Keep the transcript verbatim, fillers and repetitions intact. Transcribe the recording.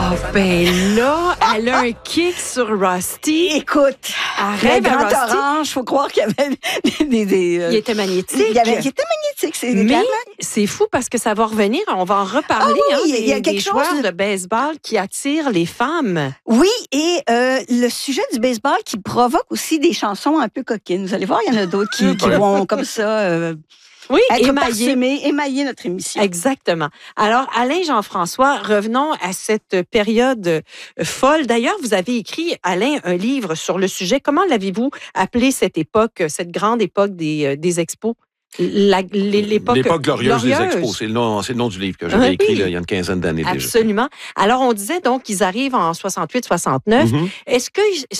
Ah, ben là, elle a un kick sur Rusty. Écoute, Arrête, le grand Rusty. orange, faut croire qu'il y avait des... des, des euh, Il était magnétique. Il, y avait, il était magnétique, c'est Mais clairement. c'est fou parce que ça va revenir. On va en reparler. Ah oui, hein, il y a des, quelque des chose joueurs de- de baseball qui attirent les femmes. Oui, et euh, le sujet du baseball qui provoque aussi des chansons un peu coquines. Vous allez voir, il y en a d'autres qui, qui vont comme ça euh, Oui, être émaillé. parsemés, émailler notre émission. Exactement. Alors, Alain Jean-François, revenons à cette période euh, folle. D'ailleurs, vous avez écrit, Alain, un livre sur le sujet. Comment l'avez-vous appelé cette époque, cette grande époque des, euh, des expos? La- l'époque, L'époque glorieuse, glorieuse. des expos. C'est le nom, c'est le nom du livre que j'avais Oui. écrit là, il y a une quinzaine d'années déjà. Absolument. Alors, on disait donc qu'ils arrivent en soixante-huit soixante-neuf. Mhm. Est-ce que